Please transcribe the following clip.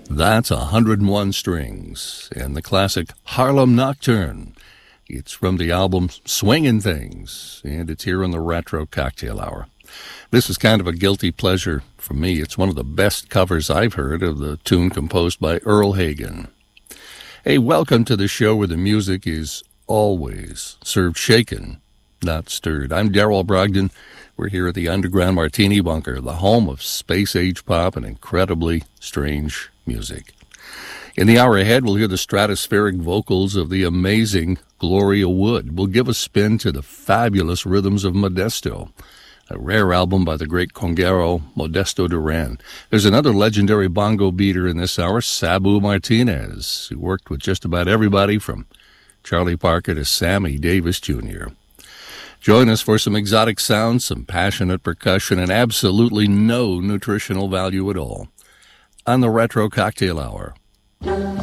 That's 101 Strings and the classic Harlem Nocturne. It's from the album Swingin' Things, and it's here on the Retro Cocktail Hour. This is kind of a guilty pleasure for me. It's one of the best covers I've heard of the tune composed by Earl Hagen. Hey, welcome to the show where the music is always served shaken, not stirred. I'm Darrell Brogdon. We're here at the Underground Martini Bunker, the home of space-age pop and incredibly strange music. In the hour ahead, we'll hear the stratospheric vocals of the amazing Gloria Wood. We'll give a spin to the fabulous rhythms of Modesto, a rare album by the great conguero Modesto Duran. There's another legendary bongo beater in this hour, Sabu Martinez, who worked with just about everybody from Charlie Parker to Sammy Davis Jr. Join us for some exotic sounds, some passionate percussion, and absolutely no nutritional value at all on the Retro Cocktail Hour.